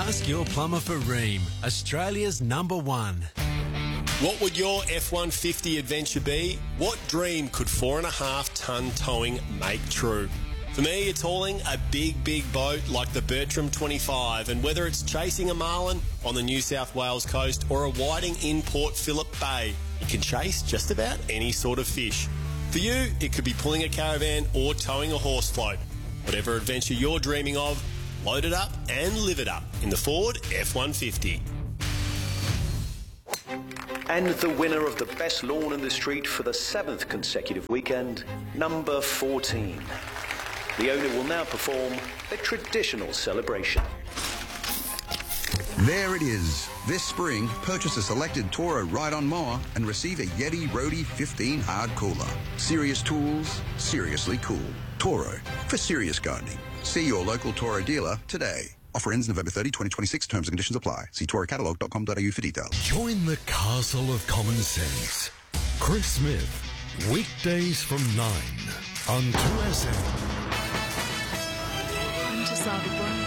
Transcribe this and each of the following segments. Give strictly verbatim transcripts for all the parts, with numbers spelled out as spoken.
Ask your plumber for Rheem, Australia's number one. What would your F one fifty adventure be? What dream could four and a half tonne towing make true? For me, it's hauling a big, big boat like the Bertram twenty-five, and whether it's chasing a marlin on the New South Wales coast or a whiting in Port Phillip Bay, you can chase just about any sort of fish. For you, it could be pulling a caravan or towing a horse float. Whatever adventure you're dreaming of, load it up and live it up in the Ford F one fifty. And the winner of the best lawn in the street for the seventh consecutive weekend, number fourteen. The owner will now perform a traditional celebration. There it is. This spring, purchase a selected Toro ride-on mower and receive a Yeti Roadie fifteen hard cooler. Serious tools, seriously cool. Toro, for serious gardening. See your local Toro dealer today. Offer ends November thirtieth, twenty twenty-six. Terms and conditions apply. See toro catalog dot com dot a u for details. Join the castle of common sense. Chris Smith, weekdays from nine on two S M. I'm Tasada Brown.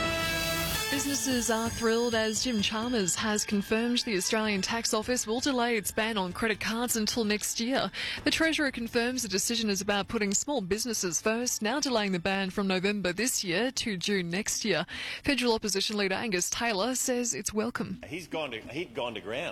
Businesses are thrilled as Jim Chalmers has confirmed the Australian Tax Office will delay its ban on credit cards until next year. The Treasurer confirms the decision is about putting small businesses first, now delaying the ban from November this year to June next year. Federal Opposition Leader Angus Taylor says it's welcome. He's gone to, he'd gone to ground,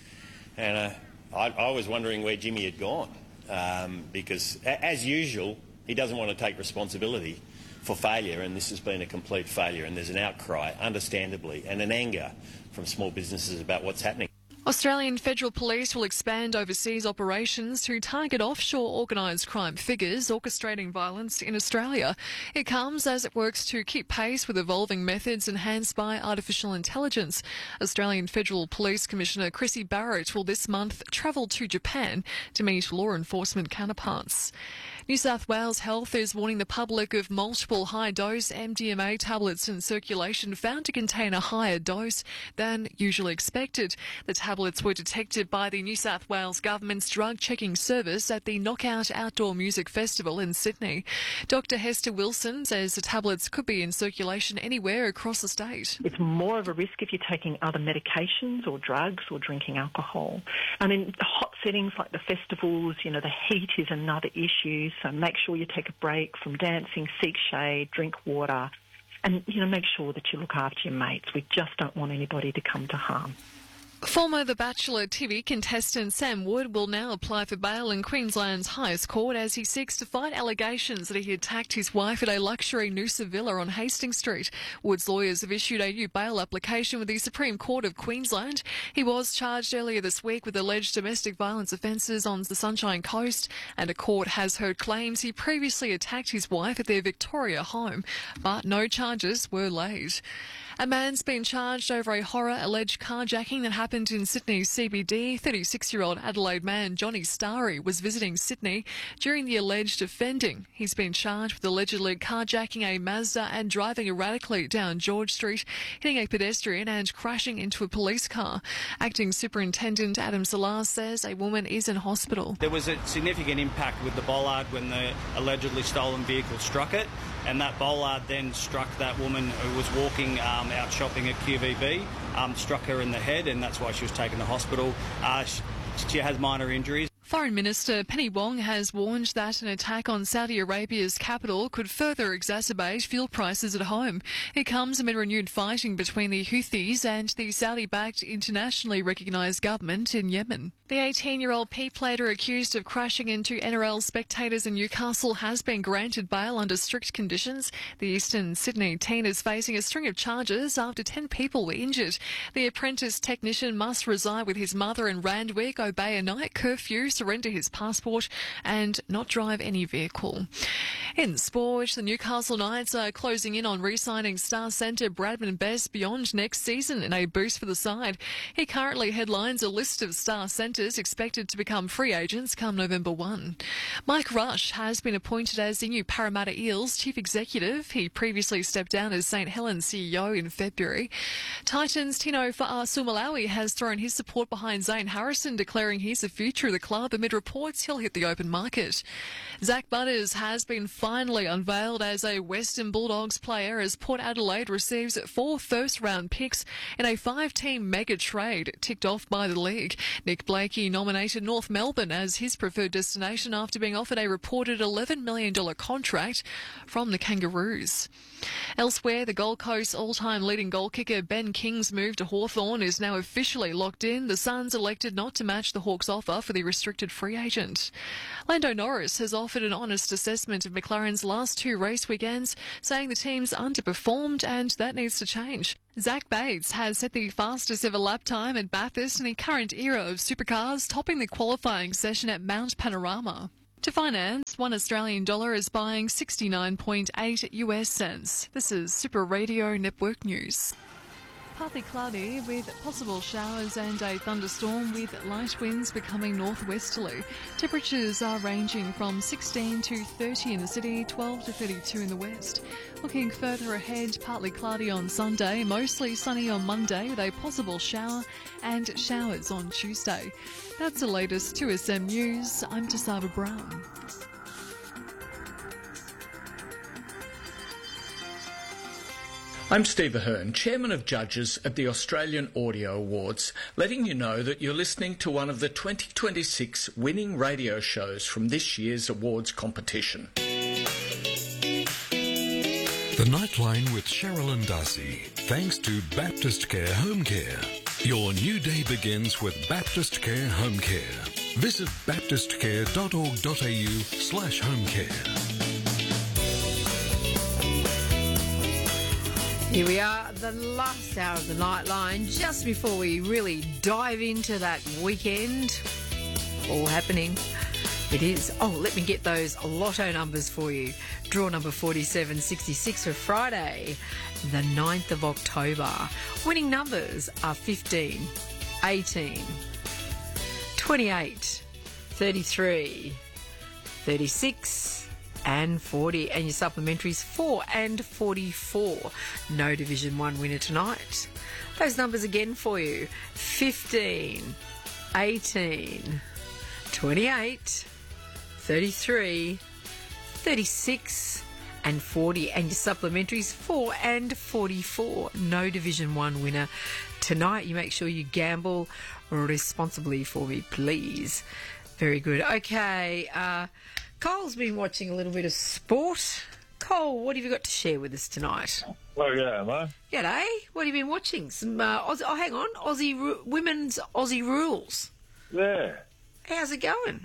and uh, I, I was wondering where Jimmy had gone, um, because, a, as usual, he doesn't want to take responsibility for failure, and this has been a complete failure, and there's an outcry, understandably, and an anger from small businesses about what's happening. Australian Federal Police will expand overseas operations to target offshore organised crime figures orchestrating violence in Australia. It comes as it works to keep pace with evolving methods enhanced by artificial intelligence. Australian Federal Police Commissioner Chrissy Barrett will this month travel to Japan to meet law enforcement counterparts. New South Wales Health is warning the public of multiple high-dose M D M A tablets in circulation found to contain a higher dose than usually expected. The tablets were detected by the New South Wales Government's drug checking service at the Knockout Outdoor Music Festival in Sydney. Doctor Hester Wilson says the tablets could be in circulation anywhere across the state. It's more of a risk if you're taking other medications or drugs or drinking alcohol. And in hot settings like the festivals, you know, the heat is another issue. So make sure you take a break from dancing, seek shade, drink water, and, you know, make sure that you look after your mates. We just don't want anybody to come to harm. Former The Bachelor T V contestant Sam Wood will now apply for bail in Queensland's highest court as he seeks to fight allegations that he attacked his wife at a luxury Noosa villa on Hastings Street. Wood's lawyers have issued a new bail application with the Supreme Court of Queensland. He was charged earlier this week with alleged domestic violence offences on the Sunshine Coast, and a court has heard claims he previously attacked his wife at their Victoria home, but no charges were laid. A man's been charged over a horror alleged carjacking that happened in Sydney's C B D. thirty-six-year-old Adelaide man Johnny Starry was visiting Sydney during the alleged offending. He's been charged with allegedly carjacking a Mazda and driving erratically down George Street, hitting a pedestrian and crashing into a police car. Acting Superintendent Adam Salar says a woman is in hospital. There was a significant impact with the bollard when the allegedly stolen vehicle struck it, and that bollard then struck that woman who was walking um, out shopping at Q V B, um, struck her in the head, and that's why she was taken to hospital. Uh, she, she has minor injuries. Foreign Minister Penny Wong has warned that an attack on Saudi Arabia's capital could further exacerbate fuel prices at home. It comes amid renewed fighting between the Houthis and the Saudi-backed internationally recognised government in Yemen. The eighteen-year-old P-plater accused of crashing into N R L spectators in Newcastle has been granted bail under strict conditions. The Eastern Sydney teen is facing a string of charges after ten people were injured. The apprentice technician must reside with his mother in Randwick, obey a night curfew, surrender his passport and not drive any vehicle. In sport, the Newcastle Knights are closing in on re-signing star centre Bradman Best beyond next season in a boost for the side. He currently headlines a list of star centres expected to become free agents come November first. Mike Rush has been appointed as the new Parramatta Eels chief executive. He previously stepped down as St Helens C E O in February. Titans' Tino Fa'asumalawi has thrown his support behind Zane Harrison, declaring he's the future of the club but mid reports he'll hit the open market. Zach Butters has been finally unveiled as a Western Bulldogs player as Port Adelaide receives four first-round picks in a five-team mega trade ticked off by the league. Nick Blakey nominated North Melbourne as his preferred destination after being offered a reported eleven million dollars contract from the Kangaroos. Elsewhere, the Gold Coast all-time leading goal kicker Ben King's move to Hawthorn is now officially locked in. The Suns elected not to match the Hawks' offer for the restricted free agent. Lando Norris has offered an honest assessment of McLaren's last two race weekends, saying the team's underperformed and that needs to change. Zach Bates has set the fastest ever lap time at Bathurst in the current era of supercars, topping the qualifying session at Mount Panorama. To finance, one Australian dollar is buying sixty-nine point eight U S cents. This is Super Radio Network News. Partly cloudy with possible showers and a thunderstorm with light winds becoming northwesterly. Temperatures are ranging from sixteen to thirty in the city, twelve to thirty-two in the west. Looking further ahead, partly cloudy on Sunday, mostly sunny on Monday with a possible shower and showers on Tuesday. That's the latest two S M News. I'm Tasava Brown. I'm Steve Ahern, Chairman of Judges at the Australian Audio Awards, letting you know that you're listening to one of the twenty twenty-six winning radio shows from this year's awards competition. The Nightline with Cheryl and Darcy, thanks to Baptist Care Home Care. Your new day begins with Baptist Care Home Care. Visit baptistcare.org.au slash home care. Here we are, the last hour of the Nightline, just before we really dive into that weekend. All happening. It is. Oh, let me get those lotto numbers for you. Draw number forty-seven sixty-six for Friday, the ninth of October. Winning numbers are fifteen, eighteen, twenty-eight, thirty-three, thirty-six and forty. And your supplementaries four and forty-four. No Division one winner tonight. Those numbers again for you. fifteen, eighteen, twenty-eight, thirty-three, thirty-six and forty. And your supplementaries four and forty-four. No Division one winner tonight. You make sure you gamble responsibly for me, please. Very good. Okay, uh, Cole's been watching a little bit of sport. Cole, what have you got to share with us tonight? Well, yeah, mate. G'day. What have you been watching? Some uh, Aussie, oh, hang on, Aussie Ru- women's Aussie rules. Yeah. How's it going?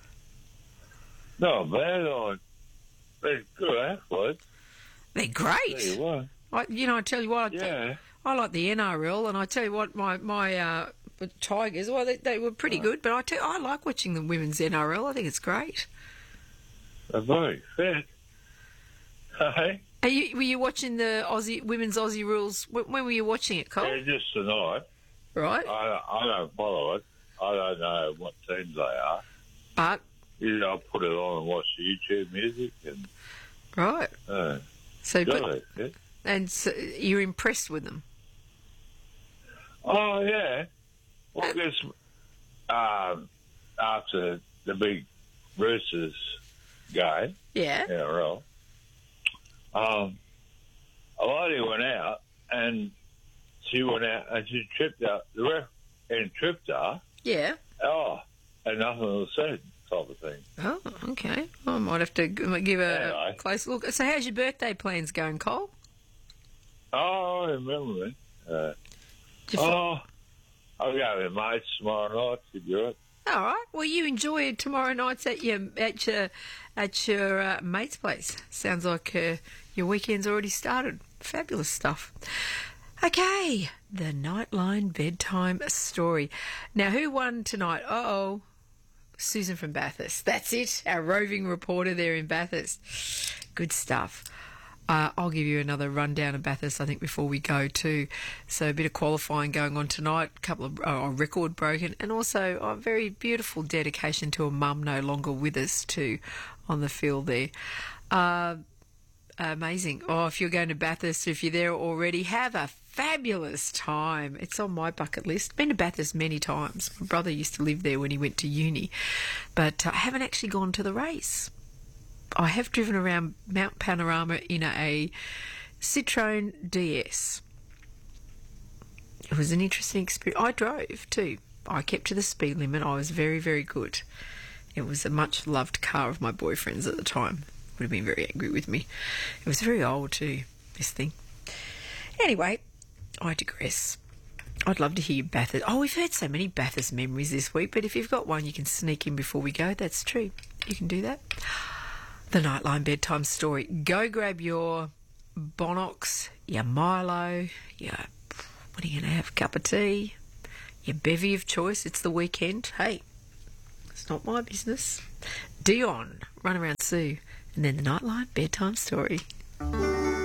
Not bad. I, they're good athletes. They're great. Tell you what. I, you know, I tell you what. I, Yeah. I like the N R L, and I tell you what, my my uh, Tigers. Well, they, they were pretty good, but I tell I like watching the women's N R L. I think it's great. They're very fit. Hey. Are you, were you watching the Aussie women's Aussie rules? When, when were you watching it, Cole? Yeah, just tonight. Right. I, I don't follow it. I don't know what teams they are. But You know, I put it on and watch the YouTube music and. right. Uh, So, but, good, yeah. and so you're impressed with them? Oh yeah. Well, this um, after the big Roosters game, Yeah. N R L, um, a lady went out and she went out and she tripped out the ref and tripped her. Yeah. Oh, and nothing was said, type of thing. Oh, okay. I might have to g- give a Anyway. close look. So, how's your birthday plans going, Cole? Oh, I remember it. Uh, Did you fi- oh, I'll go with mates tomorrow night to do it. All right. Well, you enjoy it tomorrow nights at your at your at your uh, mate's place. Sounds like uh, your weekend's already started. Fabulous stuff. Okay, the Nightline bedtime story. Now, who won tonight? Uh oh, Susan from Bathurst. That's it. Our roving reporter there in Bathurst. Good stuff. Uh, I'll give you another rundown of Bathurst, I think, before we go too. So a bit of qualifying going on tonight, a couple of uh, a record broken, and also a very beautiful dedication to a mum no longer with us too on the field there. Uh, amazing. Oh, if you're going to Bathurst, if you're there already, have a fabulous time. It's on my bucket list. Been to Bathurst many times. My brother used to live there when he went to uni, but I haven't actually gone to the race. I have driven around Mount Panorama in a Citroen D S. It was an interesting experience. I drove too. I kept to the speed limit. I was very, very good. It was a much loved car of my boyfriend's at the time. Would have been very angry with me. It was very old too, this thing. Anyway, I digress. I'd love to hear Bathurst. Oh, we've heard so many Bathurst memories this week, but if you've got one you can sneak in before we go, that's true. You can do that. The Nightline Bedtime Story. Go grab your Bonox, your Milo, your, what are you going to have, a cup of tea, your bevy of choice. It's the weekend. Hey, it's not my business. Dion, Run Around Sue, and then the Nightline Bedtime Story.